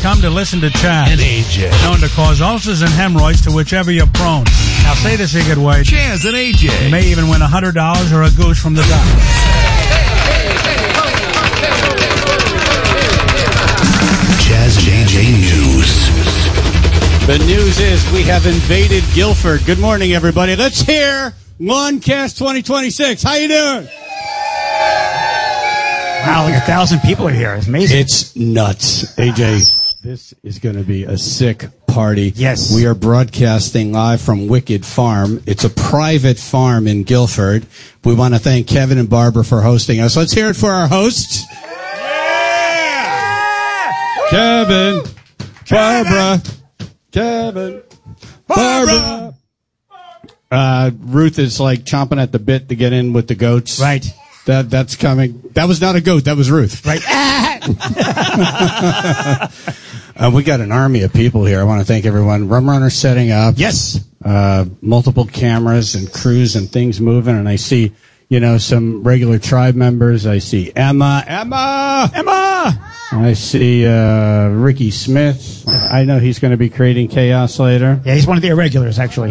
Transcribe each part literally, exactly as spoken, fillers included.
come to listen to Chaz. And A J. Known to cause ulcers and hemorrhoids to whichever you're prone. Now say this a good way. Chaz and A J. You may even win one hundred dollars or a goose from the doc. Chaz and A J News. The news is we have invaded Guilford. Good morning, everybody. Let's hear Lawncast twenty twenty-six. How you doing? Wow, like a thousand people are here. It's amazing. It's nuts. A J, this is going to be a sick party. Yes. We are broadcasting live from Wicked Farm. It's a private farm in Guilford. We want to thank Kevin and Barbara for hosting us. Let's hear it for our hosts. Yeah! Kevin, Barbara, Kevin, Barbara. Uh, Ruth is like chomping at the bit to get in with the goats. Right. That that's coming. That was not a goat. That was Ruth. Right. uh, we got an army of people here. I want to thank everyone. Rum Runner setting up. Yes. Uh, multiple cameras and crews and things moving. And I see, you know, some regular tribe members. I see Emma. Emma. Emma. I see uh, Ricky Smith. I know he's going to be creating chaos later. Yeah, he's one of the irregulars, actually.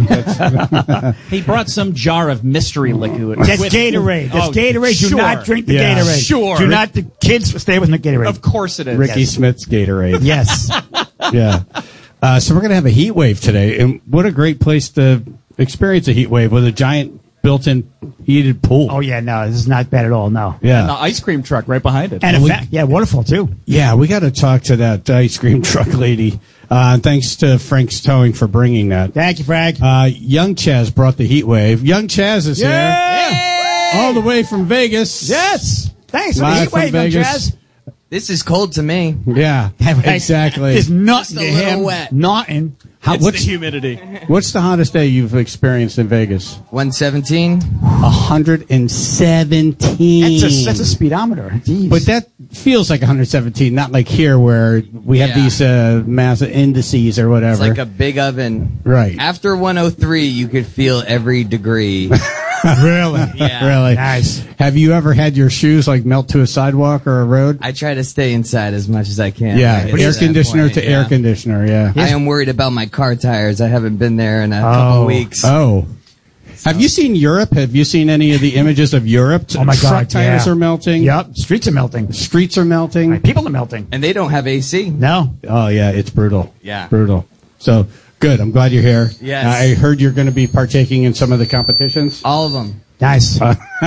He brought some jar of mystery liquid. That's with- Gatorade. That's Oh, Gatorade. Do sure. not drink the Yeah. Gatorade. Sure. Do not. The kids stay with the Gatorade. Of course it is. Ricky Yes. Smith's Gatorade. Yes. Yeah. Uh, so we're going to have a heat wave today. And what a great place to experience a heat wave with a giant built-in heated pool. Oh yeah, no, this is not bad at all. No. Yeah. And the ice cream truck right behind it. And a we- fa- yeah, waterfall too. Yeah, we got to talk to that ice cream truck lady. Uh, thanks to Frank's Towing for bringing that. Thank you, Frank. Uh, Young Chaz brought the heat wave. Young Chaz is Yeah. here. All the way from Vegas. Yes. Thanks for the Live heat from wave, young Vegas. Jazz. This is cold to me. Yeah, exactly. It's nothing Just a to little him. wet. Nothing. How, what's, humidity. what's the hottest day you've experienced in Vegas? one seventeen. one hundred seventeen. That's a that's a speedometer. Jeez. But that feels like one hundred seventeen, not like here where we have Yeah. these uh, massive indices or whatever. It's like a big oven. Right. After one oh three, you could feel every degree. Really? Yeah. Really? Nice. Have you ever had your shoes like melt to a sidewalk or a road? I try to stay inside as much as I can. Yeah, When I get air to that conditioner point, to yeah. air conditioner, yeah. I am worried about my car tires. I haven't been there in a couple weeks. Oh. Have you seen Europe? Have you seen any of the images of Europe? Oh my God, Truck tires yeah. are melting. Yep. Streets are melting. Streets are melting. Right, people are melting. And they don't have A C. No. Oh, yeah, it's brutal. Yeah. Brutal. So, good. I'm glad you're here. Yes. I heard you're going to be partaking in some of the competitions. All of them. Nice.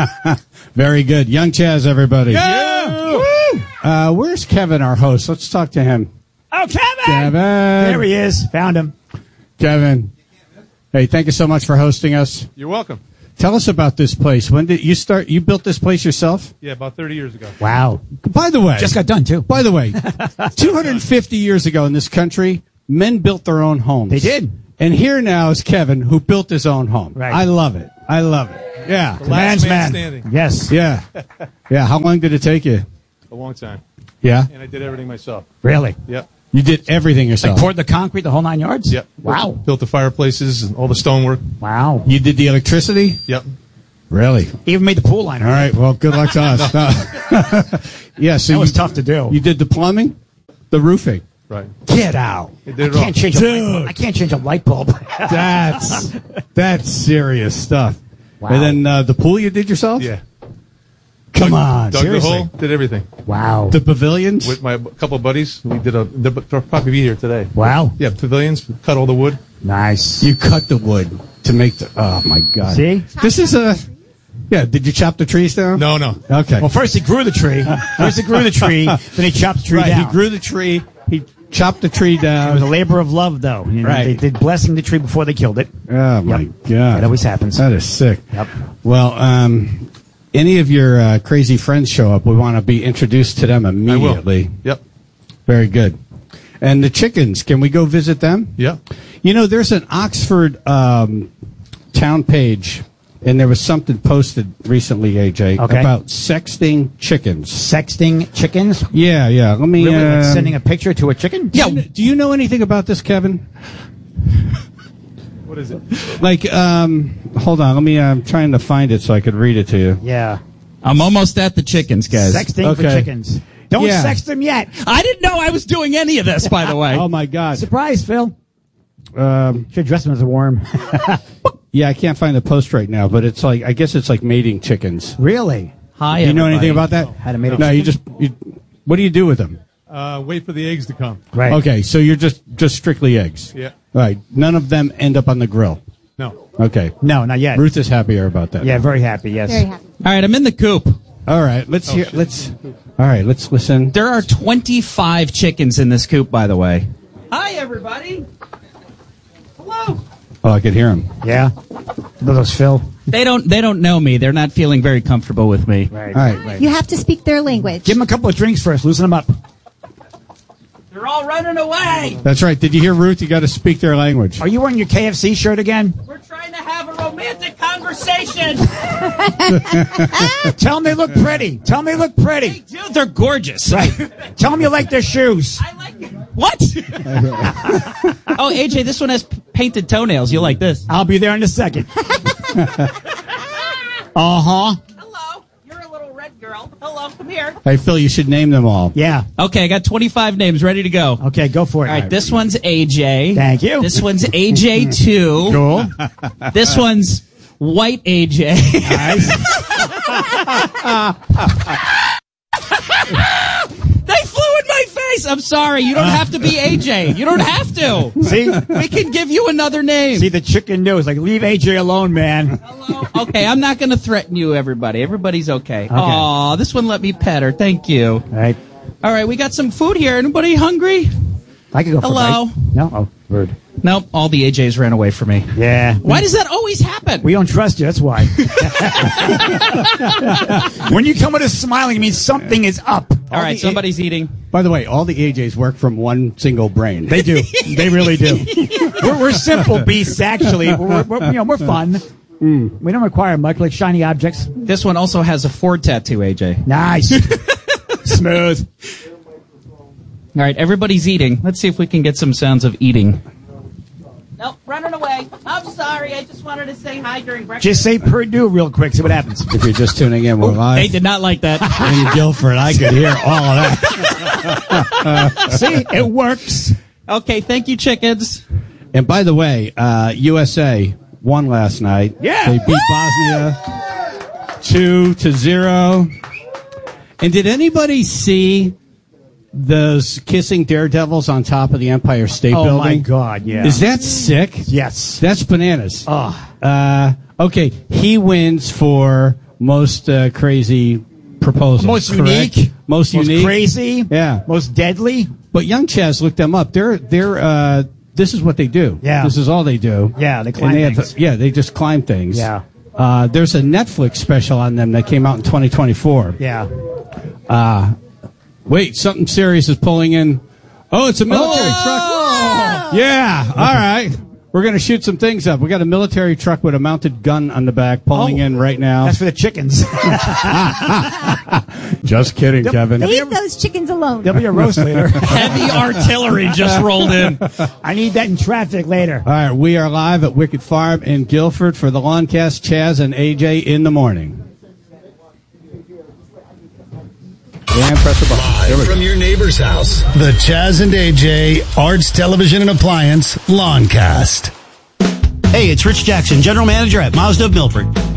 Very good. Young Chaz, everybody. Yeah. Woo! Uh, where's Kevin, our host? Let's talk to him. Oh, Kevin. Kevin. There he is. Found him. Kevin. Hey, thank you so much for hosting us. You're welcome. Tell us about this place. When did you start? You built this place yourself? Yeah, about thirty years ago. Wow. By the way, Just got done too. by the way, two hundred fifty years ago in this country, men built their own homes. They did. And here now is Kevin, who built his own home. Right. I love it. I love it. Yeah. The The last man's man man. standing. Yes. Yeah. Yeah. How long did it take you? A long time. Yeah. And I did everything myself. Really. Yep. You did everything yourself. Like poured the concrete, the whole nine yards. Yep. Wow. Built the fireplaces and all the stonework. Wow. You did the electricity? Yep. Really? Even made the pool liner. All right. Well, good luck to us. No. Yeah. So That was you, tough to do. you did the plumbing, the roofing. Right. Get out. It I did it all. can't change a light, I can't change a light bulb. That's that's serious stuff. Wow. And then uh, the pool you did yourself? Yeah. Come on. Dug Seriously. the hole. Did everything. Wow. The pavilions? With my couple of buddies, we did a. They'll probably be here today. Wow. Yeah, pavilions. Cut all the wood. Nice. You cut the wood to make the. Oh my God! See? This is a. Yeah. Did you chop the trees down? No, no. Okay. Well, first he grew the tree. First he grew the tree. Then he chopped the tree right. down. He grew the tree. He chopped the tree It was a down. labor of love, though. You know, Right. They did blessing the tree before they killed it. Oh my Yep. God! That always happens. That is sick. Yep. Well, um, any of your uh, crazy friends show up, we want to be introduced to them I immediately. will. Yep. Very good. And the chickens, can we go visit them? Yep. You know, there's an Oxford um, town page, and there was something posted recently, A J, Okay. about sexting chickens. Sexting chickens. Yeah, yeah. Let me. Really? Like um, sending a picture to a chicken? do, you, do you know anything about this, Kevin? What is it? Like, um, hold on. Let me. I'm trying to find it so I could read it to you. Yeah. I'm almost at the chickens, guys. Sexting for Okay. chickens. Don't Yeah. sext them yet. I didn't know I was doing any of this, by the way. Oh my God. Surprise, Phil. Um, Should dress him as a worm. yeah, I can't find the post right now, but it's like I guess it's like mating chickens. Really? Hi, Do you know everybody. anything about that? How to mate a No, you just. You, what do you do with them? Uh, wait for the eggs to come. Right. Okay, so you're just just strictly eggs. Yeah. All right. None of them end up on the grill. No. Okay. No, not yet. Ruth is happier about that. Yeah, very happy, yes. Very happy. All right, I'm in the coop. All right. Let's hear. Let's. All right. Let's listen. There are twenty-five chickens in this coop, by the way. Hi, everybody. Hello. Oh, I could hear him. Yeah? Those Phil. They don't. They don't know me. They're not feeling very comfortable with me. Right. All right. Right. You have to speak their language. Give them a couple of drinks first. Loosen them up. They're all running away. That's right. Did you hear Ruth? You got to speak their language. Are you wearing your K F C shirt again? We're trying to have a romantic conversation. Tell them they look pretty. Tell them they look pretty. Dude, they're gorgeous. Right. Tell them you like their shoes. I like it. What? Oh, A J, this one has p- painted toenails. You like this? I'll be there in a second. Uh-huh. Hello. You're a little red girl. Hello. Come here. Hey, Phil, you should name them all. Yeah. Okay, I got twenty-five names ready to go. Okay, go for it. All right, this one's A J. Thank you. This one's A J two. Cool. This one's White A J. Nice. They flew in my face. I'm sorry. You don't have to be A J. You don't have to. See? We can give you another name. See, the chicken knew. It's like, leave A J alone, man. Hello. Okay, I'm not going to threaten you, everybody. Everybody's okay. Aw, this one let me pet her. Thank you. All right. All right, we got some food here. Anybody hungry? I could go for Hello. a bite. No? Oh, rude. Nope, all the A Js ran away from me. Yeah. Why does that always happen? We don't trust you, that's why. When you come with a smiling, it means something is up. all right, somebody's eating. By the way, all the A Js work from one single brain. They do. They really do. We're, we're simple beasts, actually. We're, we're, you know, we're fun. Mm. We don't require much, like shiny objects. This one also has a Ford tattoo, A J. Nice. Smooth. All right, everybody's eating. Let's see if we can get some sounds of eating. Nope, running away. I'm sorry. I just wanted to say hi during breakfast. Just say Purdue real quick, see what happens. If you're just tuning in, we're live They did not like that. in Guilford. I could hear all of that. See, it works. Okay, thank you, chickens. And by the way, uh, U S A won last night. Yeah. They beat Bosnia two to zero. And did anybody see those kissing daredevils on top of the Empire State Oh, Building? my God, yeah. Is that sick? Yes. That's bananas. Oh. Uh, okay, he wins for most uh, crazy proposals. Most correct? unique. Most Most unique. crazy. Yeah. Most deadly. But young Chaz looked them up. They're they're uh, this is what they do. Yeah. This is all they do. Yeah, they And climb have- things. yeah, they just climb things. Yeah. Uh, there's a Netflix special on them that came out in twenty twenty-four. Yeah. Uh, wait, something serious is pulling in. Oh, it's a military truck. Yeah. All right. We're going to shoot some things up. We got a military truck with a mounted gun on the back pulling Oh. in right now. That's for the chickens. Just kidding, Kevin. Leave those chickens alone. There'll be a roast later. Heavy artillery just rolled in. I need that in traffic later. All right, we are live at Wicked Farm in Guilford for the Lawncast. Chaz and A J in the morning. And press the button. There we Live go. from your neighbor's house, the Chaz and A J Arts Television and Appliance Lawncast. Hey, it's Rich Jackson, General Manager at Mazda of Milford.